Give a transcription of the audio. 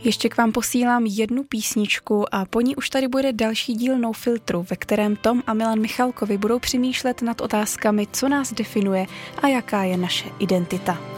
Ještě k vám posílám jednu písničku a po ní už tady bude další díl No Filtru, ve kterém Tom a Milan Michalkovi budou přemýšlet nad otázkami, co nás definuje a jaká je naše identita.